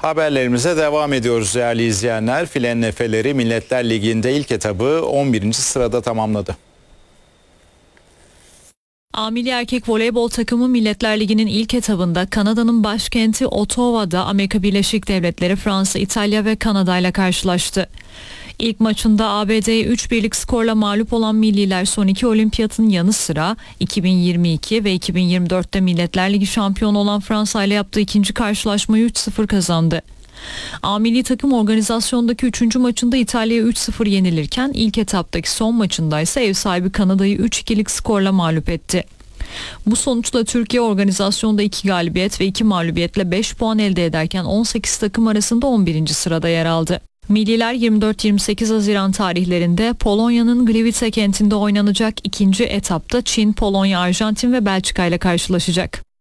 Haberlerimize devam ediyoruz değerli izleyenler. Filenin Efeleri Milletler Ligi'nde ilk etabı 11. sırada tamamladı. A-Milli Erkek Voleybol takımı Milletler Ligi'nin ilk etabında Kanada'nın başkenti Ottawa'da Amerika Birleşik Devletleri, Fransa, İtalya ve Kanada ile karşılaştı. İlk maçında ABD'ye 3-1'lik skorla mağlup olan milliler son iki olimpiyatın yanı sıra 2022 ve 2024'te Milletler Ligi şampiyonu olan Fransa ile yaptığı ikinci karşılaşmayı 3-0 kazandı. A-Milli takım organizasyondaki 3. maçında İtalya'ya 3-0 yenilirken ilk etaptaki son maçında ise ev sahibi Kanada'yı 3-2'lik skorla mağlup etti. Bu sonuçla Türkiye organizasyonda 2 galibiyet ve 2 mağlubiyetle 5 puan elde ederken 18 takım arasında 11. sırada yer aldı. Milliler 24-28 Haziran tarihlerinde Polonya'nın Gliwice kentinde oynanacak ikinci etapta Çin, Polonya, Arjantin ve Belçika ile karşılaşacak.